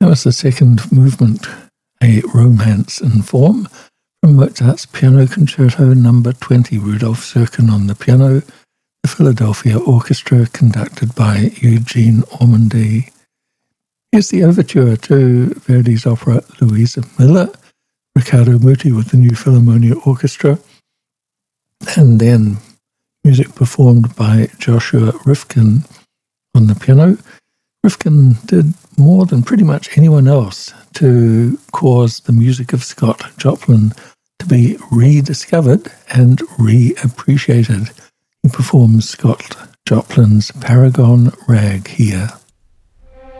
That was the second movement, a romance in form, from Mozart's Piano Concerto No. 20, Rudolf Serkin on the piano, the Philadelphia Orchestra conducted by Eugene Ormandy. Here's the overture to Verdi's opera Louisa Miller, Riccardo Muti with the New Philharmonia Orchestra, and then music performed by Joshua Rifkin on the piano. Rifkin did more than pretty much anyone else to cause the music of Scott Joplin to be rediscovered and reappreciated. He performs Scott Joplin's Paragon Rag here.